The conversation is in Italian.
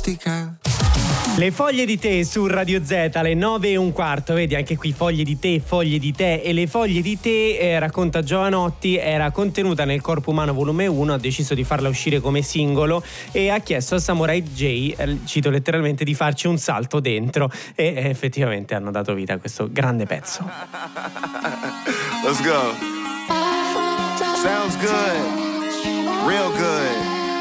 fantastica. Le foglie di tè su Radio Z alle 9:15, vedi anche qui foglie di tè, e le foglie di tè, racconta Giovanotti, era contenuta nel Corpo Umano volume 1, ha deciso di farla uscire come singolo e ha chiesto a Samurai J, cito letteralmente, di farci un salto dentro e effettivamente hanno dato vita a questo grande pezzo. Let's go. Sounds good. Real good.